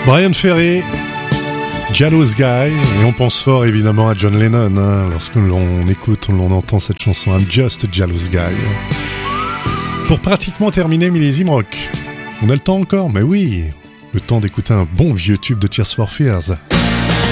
Bryan Ferry, Jealous Guy, et on pense fort évidemment à John Lennon lorsque l'on écoute, l'on entend cette chanson I'm Just a Jealous Guy. Pour pratiquement terminer Millésime Rock, on a le temps encore, mais oui, le temps d'écouter un bon vieux tube de Tears for Fears.